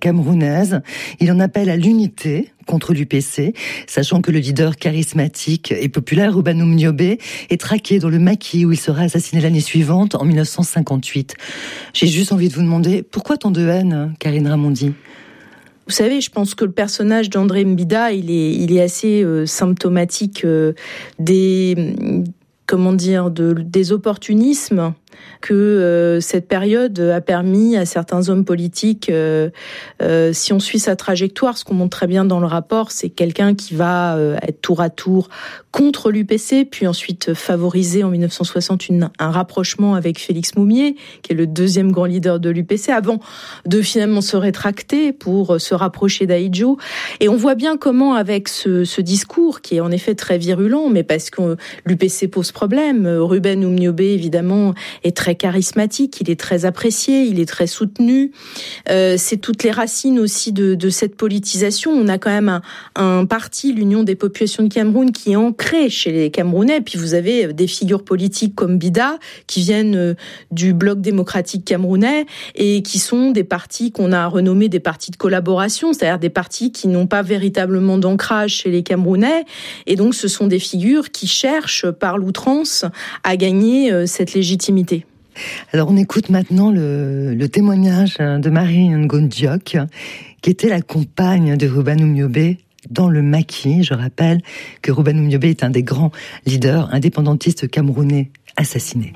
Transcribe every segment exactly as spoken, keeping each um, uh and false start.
camerounaise. Il en appelle à l'unité contre l'U P C, sachant que le leader charismatique et populaire Ruben Umniobé est traqué dans le maquis où il sera assassiné l'année suivante, en dix-neuf cent cinquante-huit. J'ai juste envie de vous demander, pourquoi tant de haine, Karine Ramondi ? Vous savez, je pense que le personnage d'André Mbida, il est, il est assez euh, symptomatique euh, des, comment dire, de, des opportunismes que euh, cette période a permis à certains hommes politiques, euh, euh, si on suit sa trajectoire, ce qu'on montre très bien dans le rapport, c'est quelqu'un qui va euh, être tour à tour contre l'U P C, puis ensuite favoriser en dix-neuf cent soixante une, un rapprochement avec Félix Moumié, qui est le deuxième grand leader de l'U P C, avant de finalement se rétracter pour se rapprocher d'Ahidjo. Et on voit bien comment, avec ce, ce discours, qui est en effet très virulent, mais parce que l'U P C pose problème, Ruben Umniobé, évidemment, est très charismatique, il est très apprécié, il est très soutenu. Euh, c'est toutes les racines aussi de, de cette politisation. On a quand même un, un parti, l'Union des populations de Cameroun, qui est ancré chez les Camerounais. Puis vous avez des figures politiques comme Bida, qui viennent du bloc démocratique camerounais et qui sont des partis qu'on a renommés des partis de collaboration, c'est-à-dire des partis qui n'ont pas véritablement d'ancrage chez les Camerounais. Et donc ce sont des figures qui cherchent par l'outrance à gagner cette légitimité. Alors on écoute maintenant le, le témoignage de Marie Ngondiok, qui était la compagne de Ruben Umniobé dans le maquis. Je rappelle que Ruben Umniobé est un des grands leaders indépendantistes camerounais assassinés.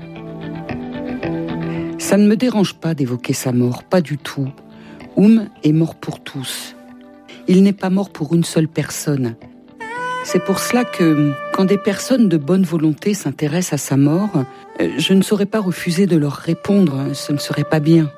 Ça ne me dérange pas d'évoquer sa mort, pas du tout. Oum est mort pour tous. Il n'est pas mort pour une seule personne. C'est pour cela que, quand des personnes de bonne volonté s'intéressent à sa mort, je ne saurais pas refuser de leur répondre, ce ne serait pas bien.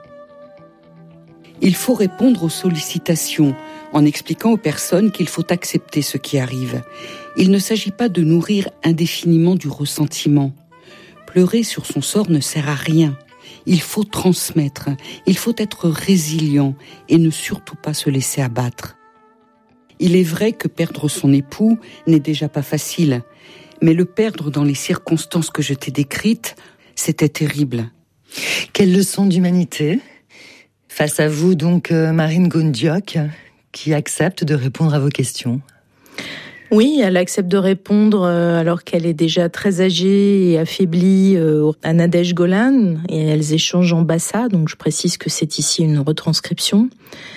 Il faut répondre aux sollicitations, en expliquant aux personnes qu'il faut accepter ce qui arrive. Il ne s'agit pas de nourrir indéfiniment du ressentiment. Pleurer sur son sort ne sert à rien. Il faut transmettre, il faut être résilient et ne surtout pas se laisser abattre. Il est vrai que perdre son époux n'est déjà pas facile, mais le perdre dans les circonstances que je t'ai décrites, c'était terrible. Quelle leçon d'humanité ? Face à vous, donc, Marie Ngondiok, qui accepte de répondre à vos questions. Oui, elle accepte de répondre alors qu'elle est déjà très âgée et affaiblie à Nadège Golan, et elles échangent en bassa, donc je précise que c'est ici une retranscription.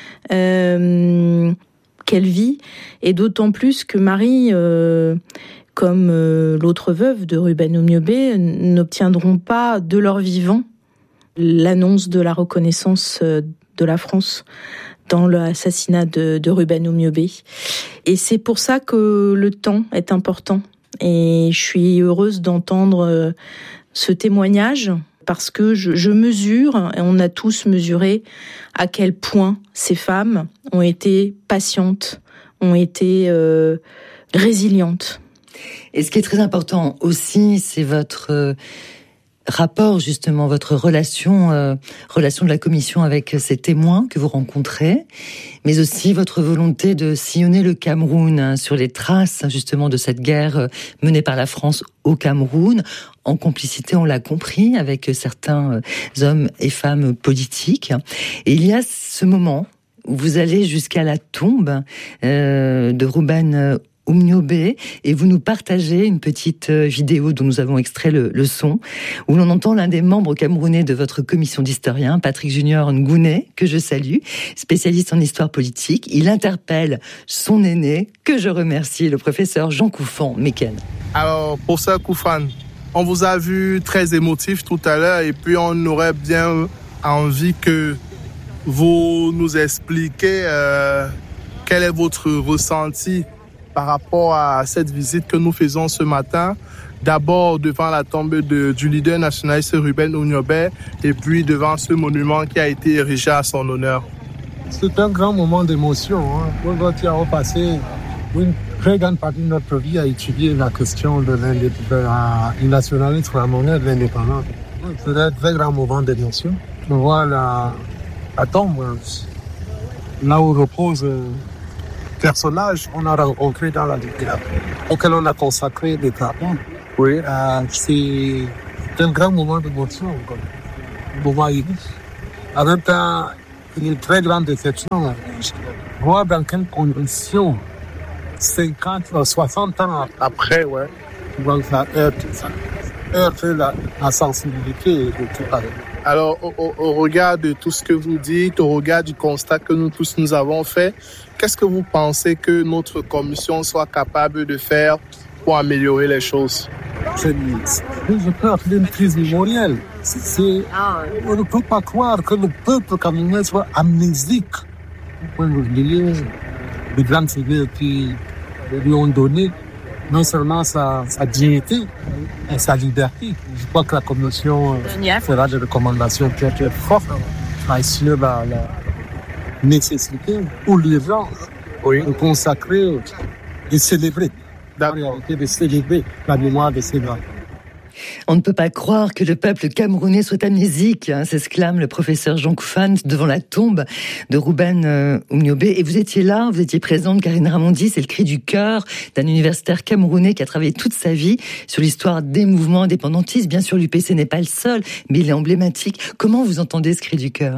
Euh... Qu'elle vit, et d'autant plus que Marie, euh, comme euh, l'autre veuve de Ruben Umniobé, n'obtiendront pas de leur vivant l'annonce de la reconnaissance de la France dans l'assassinat de, de Ruben Umniobé. Et c'est pour ça que le temps est important. Et je suis heureuse d'entendre ce témoignage, parce que je, je mesure, et on a tous mesuré, à quel point ces femmes ont été patientes, ont été euh, résilientes. Et ce qui est très important aussi, c'est votre euh, rapport, justement, votre relation, euh, relation de la commission avec ces témoins que vous rencontrez, mais aussi votre volonté de sillonner le Cameroun, hein, sur les traces, justement, de cette guerre menée par la France au Cameroun, en complicité, on l'a compris, avec certains hommes et femmes politiques. Et il y a ce moment où vous allez jusqu'à la tombe euh, de Ruben Umniobé, et vous nous partagez une petite vidéo dont nous avons extrait le, le son, où l'on entend l'un des membres camerounais de votre commission d'historiens, Patrick Junior Ngouné, que je salue, spécialiste en histoire politique. Il interpelle son aîné, que je remercie, le professeur Jean Koufan Meken. Alors, professeur Koufan, on vous a vu très émotif tout à l'heure, et puis on aurait bien envie que vous nous expliquiez euh, quel est votre ressenti par rapport à cette visite que nous faisons ce matin. D'abord devant la tombe de, du leader nationaliste Ruben Umniobé, et puis devant ce monument qui a été érigé à son honneur. C'est un grand moment d'émotion. Hein. Nous avons passé une très grande partie de notre vie à étudier la question de du nationalisme camerounais, de l'indépendance. C'est un très grand moment d'émotion. On voit la, la tombe, là où repose le personnage qu'on a rencontré dans la littérature, auquel on a consacré des travaux. Oui. Euh, c'est un grand moment d'émotion, un moment unique. En même temps, une très grande déception. Voir dans quelles conditions, cinquante, soixante ans après, ouais, donc ça heurte, ça heurte la, la sensibilité de tout ça. Alors, au, au, au regard de tout ce que vous dites, au regard du constat que nous tous nous avons fait, qu'est-ce que vous pensez que notre commission soit capable de faire pour améliorer les choses? Je, je peux appeler une crise mémorielle. C'est, c'est, on ne peut pas croire que le peuple camerounais soit amnésique. On peut oublier les grandes figures qui lui ont donné non seulement sa, sa dignité et sa liberté. Je crois que la commission fera des recommandations très très fortes sur la, la nécessité ou l'urgence oui. de consacrer et célébrer. de célébrer la mémoire de ces grands. On ne peut pas croire que le peuple camerounais soit amnésique, hein, s'exclame le professeur Jean Koufane devant la tombe de Rouben euh, Oumniobé. Et vous étiez là, vous étiez présente, Karine Ramondi, c'est le cri du cœur d'un universitaire camerounais qui a travaillé toute sa vie sur l'histoire des mouvements indépendantistes. Bien sûr, l'U P C n'est pas le seul, mais il est emblématique. Comment vous entendez ce cri du cœur ?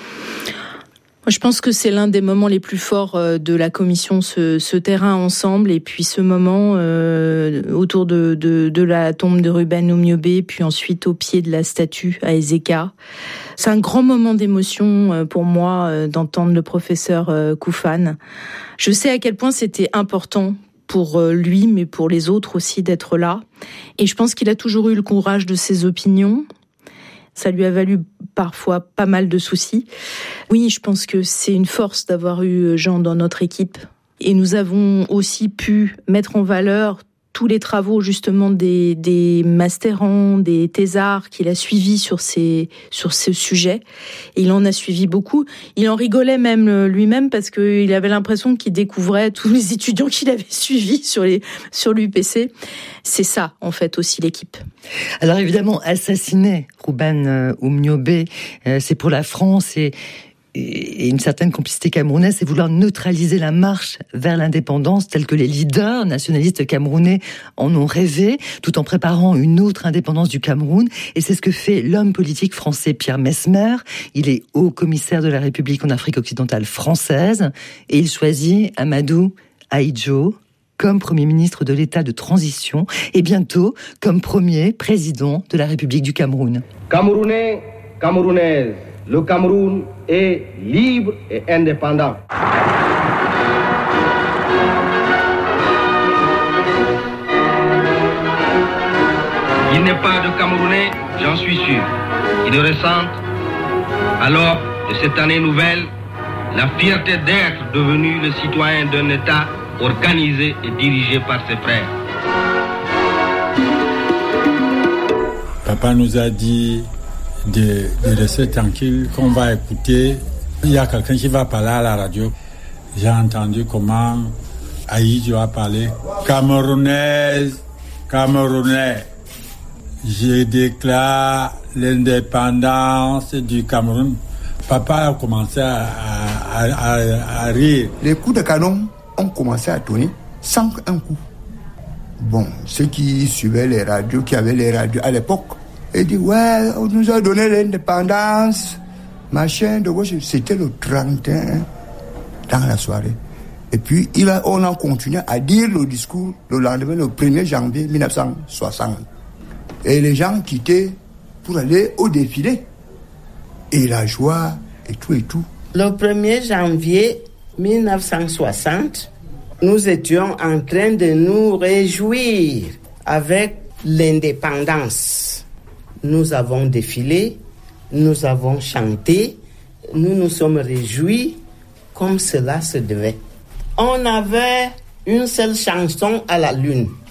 Je pense que c'est l'un des moments les plus forts de la commission, ce, ce terrain ensemble, et puis ce moment euh, autour de, de, de la tombe de Rouben Oumniobé, puis ensuite au pied de la statue à Ezeka. C'est un grand moment d'émotion pour moi d'entendre le professeur Koufane. Je sais à quel point c'était important pour lui, mais pour les autres aussi, d'être là. Et je pense qu'il a toujours eu le courage de ses opinions. Ça lui a valu parfois pas mal de soucis. Oui, je pense que c'est une force d'avoir eu Jean dans notre équipe. Et nous avons aussi pu mettre en valeur tous les travaux justement des, des masterants, des thésards qu'il a suivis sur ces, sur ce sujet. Et il en a suivi beaucoup. Il en rigolait même lui-même parce qu'il avait l'impression qu'il découvrait tous les étudiants qu'il avait suivis sur les, sur l'U P C. C'est ça, en fait, aussi l'équipe. Alors évidemment, assassiner Rouben Oumniobé, euh, c'est pour la France et et une certaine complicité camerounaise, c'est vouloir neutraliser la marche vers l'indépendance telle que les leaders nationalistes camerounais en ont rêvé, tout en préparant une autre indépendance du Cameroun. Et c'est ce que fait l'homme politique français Pierre Messmer. Il est haut commissaire de la République en Afrique occidentale française et il choisit Amadou Ahidjo comme Premier ministre de l'État de transition et bientôt comme premier président de la République du Cameroun. Camerounais, Camerounaises, le Cameroun est libre et indépendant. Il n'est pas de Camerounais, j'en suis sûr, qui ne ressentent, alors de cette année nouvelle, la fierté d'être devenu le citoyen d'un État organisé et dirigé par ses frères. Papa nous a dit de, de rester tranquille, qu'on va écouter. Il y a quelqu'un qui va parler à la radio. J'ai entendu comment Ahidjo a parlé. Camerounaise, Camerounais, je déclare l'indépendance du Cameroun. Papa a commencé à, à, à, à rire. Les coups de canon ont commencé à tourner sans un coup. Bon, ceux qui suivaient les radios, qui avaient les radios à l'époque, ils disent ouais, on nous a donné l'indépendance, machin, de gauche. C'était le trente et un dans la soirée. Et puis, il a, on a continué à dire le discours le lendemain, le premier janvier mille neuf cent soixante. Et les gens quittaient pour aller au défilé. Et la joie, et tout et tout. Le premier janvier mille neuf cent soixante, nous étions en train de nous réjouir avec l'indépendance. Nous avons défilé, nous avons chanté, nous nous sommes réjouis comme cela se devait. On avait une seule chanson à la lune.